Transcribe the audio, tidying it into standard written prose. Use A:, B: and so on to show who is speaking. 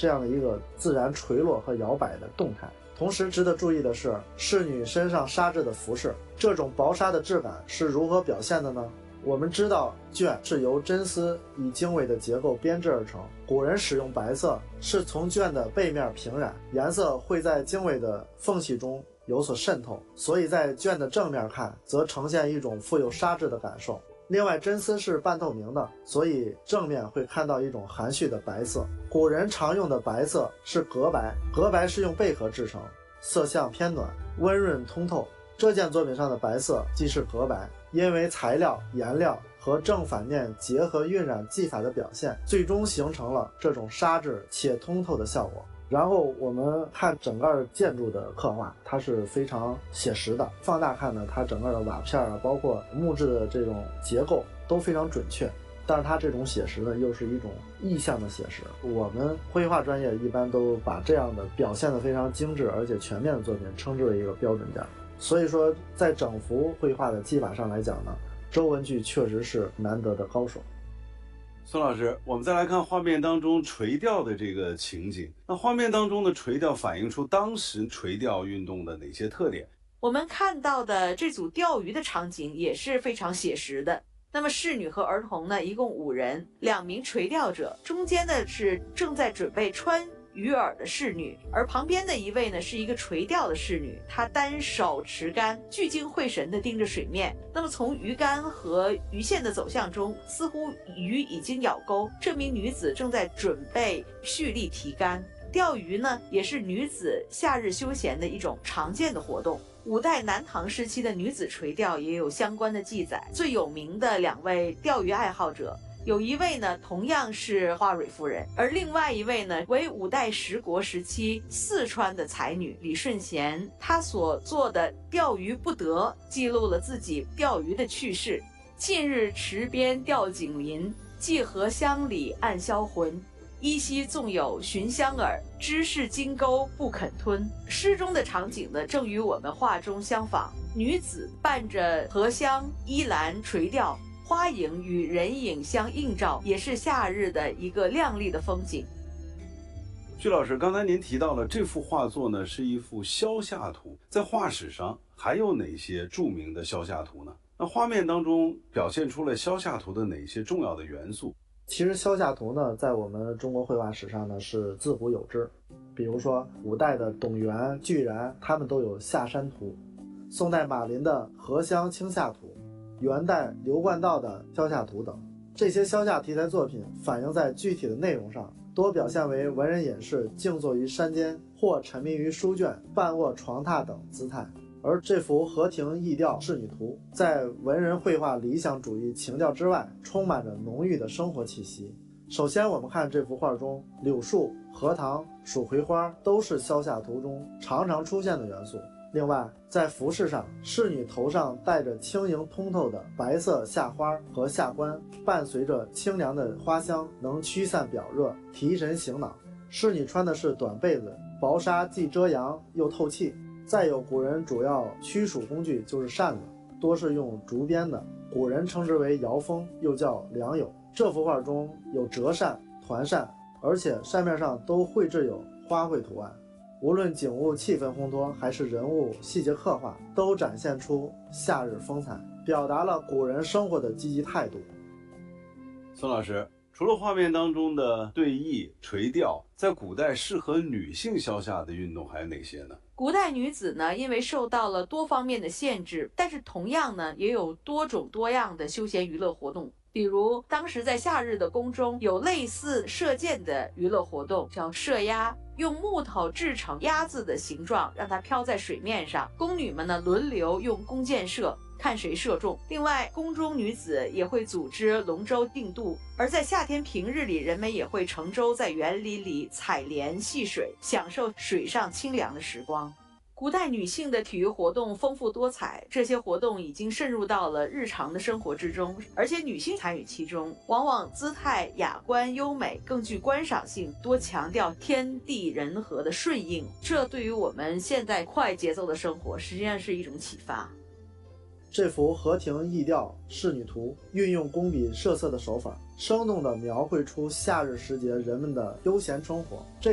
A: 这样的一个自然垂落和摇摆的动态。同时值得注意的是，仕女身上纱质的服饰，这种薄纱的质感是如何表现的呢？我们知道绢是由真丝以经纬的结构编制而成，古人使用白色是从绢的背面平染，颜色会在经纬的缝隙中有所渗透，所以在绢的正面看则呈现一种富有纱质的感受。另外，真丝是半透明的，所以正面会看到一种含蓄的白色。古人常用的白色是革白，革白是用贝壳制成，色相偏暖，温润通透。这件作品上的白色即是革白，因为材料、颜料和正反面结合晕染技法的表现，最终形成了这种纱质且通透的效果。然后我们看整个建筑的刻画，它是非常写实的。放大看呢，它整个的瓦片啊，包括木质的这种结构都非常准确。但是它这种写实呢，又是一种意象的写实。我们绘画专业一般都把这样的表现得非常精致而且全面的作品称之为一个标准件。所以说，在整幅绘画的技法上来讲呢，周文炬确实是难得的高手。
B: 孙老师，我们再来看画面当中垂钓的这个情景。那画面当中的垂钓反映出当时垂钓运动的哪些特点？
C: 我们看到的这组钓鱼的场景也是非常写实的。那么仕女和儿童呢，一共5人，2名垂钓者，中间的是正在准备穿鱼饵的仕女，而旁边的一位呢是一个垂钓的仕女，她单手持竿，聚精会神地盯着水面。那么从鱼竿和鱼线的走向中，似乎鱼已经咬钩，这名女子正在准备蓄力提竿。钓鱼呢，也是女子夏日休闲的一种常见的活动。五代南唐时期的女子垂钓也有相关的记载，最有名的2位钓鱼爱好者，有一位呢同样是花蕊夫人，而另外一位呢为五代十国时期四川的才女李顺贤。她所做的钓鱼不得记录了自己钓鱼的趣事。近日池边钓景林，寄河乡里暗销魂，依稀纵有寻香饵，知是金钩不肯吞。诗中的场景呢，正与我们画中相仿。女子伴着荷香依兰垂钓，花影与人影相映照，也是夏日的一个亮丽的风景。
B: 据老师，刚才您提到了这幅画作呢是一幅消夏图，在画史上还有哪些著名的消夏图呢？那画面当中表现出了消夏图的哪些重要的元素？
A: 其实消夏图呢，在我们中国绘画史上呢是自古有之。比如说五代的董源、巨然，他们都有夏山图；宋代马林的荷香清夏图，元代刘冠道的消夏图等。这些消夏题材作品反映在具体的内容上，多表现为文人隐士静坐于山间，或沉迷于书卷、半卧床榻等姿态。而这幅河亭逸钓仕女图，在文人绘画理想主义情调之外，充满着浓郁的生活气息。首先我们看这幅画中，柳树、荷塘、蜀葵花都是消夏图中常常出现的元素。另外，在服饰上，仕女头上戴着轻盈通透的白色夏花和夏冠，伴随着清凉的花香，能驱散表热，提神醒脑。仕女穿的是短被子，薄纱既遮阳又透气。再有，古人主要驱暑工具就是扇子，多是用竹编的，古人称之为摇风，又叫良友。这幅画中有折扇、团扇，而且扇面上都绘制有花卉图案。无论景物气氛烘托，还是人物细节刻画，都展现出夏日风采，表达了古人生活的积极态度。
B: 孙老师，除了画面当中的对弈、垂钓，在古代适合女性消夏的运动还有哪些呢？
C: 古代女子呢，因为受到了多方面的限制，但是同样呢，也有多种多样的休闲娱乐活动。比如当时在夏日的宫中有类似射箭的娱乐活动，叫射鸭，用木头制成鸭子的形状，让它飘在水面上，宫女们呢轮流用弓箭射，看谁射中。另外，宫中女子也会组织龙舟竞渡，而在夏天平日里，人们也会乘舟在园林里采莲戏水，享受水上清凉的时光。古代女性的体育活动丰富多彩，这些活动已经渗入到了日常的生活之中，而且女性参与其中，往往姿态雅观优美，更具观赏性，多强调天地人和的顺应。这对于我们现在快节奏的生活，实际上是一种启发。
A: 这幅河亭逸钓仕女图运用工笔设色的手法，生动地描绘出夏日时节人们的悠闲生活。这